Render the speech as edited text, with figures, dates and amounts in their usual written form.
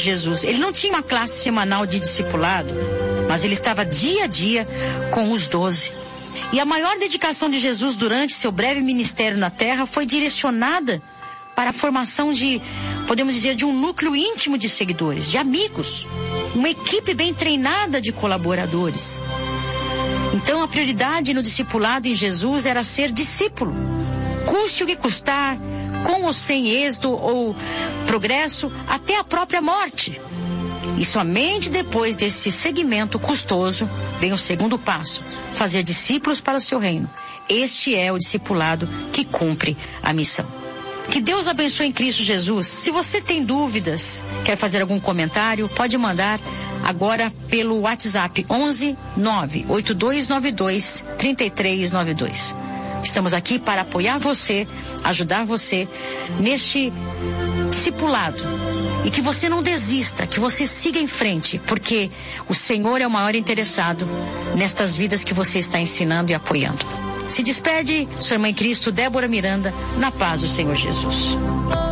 Jesus. Ele não tinha uma classe semanal de discipulado, mas ele estava dia a dia com os 12. E a maior dedicação de Jesus durante seu breve ministério na terra foi direcionada para a formação de, podemos dizer, de um núcleo íntimo de seguidores, de amigos, uma equipe bem treinada de colaboradores. Então a prioridade no discipulado em Jesus era ser discípulo, custe o que custar, com ou sem êxito ou progresso, até a própria morte. E somente depois desse segmento custoso vem o segundo passo, fazer discípulos para o seu reino. Este é o discipulado que cumpre a missão. Que Deus abençoe em Cristo Jesus. Se você tem dúvidas, quer fazer algum comentário, pode mandar agora pelo WhatsApp 11 98292 3392. Estamos aqui para apoiar você, ajudar você neste discipulado. E que você não desista, que você siga em frente, porque o Senhor é o maior interessado nestas vidas que você está ensinando e apoiando. Se despede, sua irmã em Cristo, Débora Miranda, na paz do Senhor Jesus.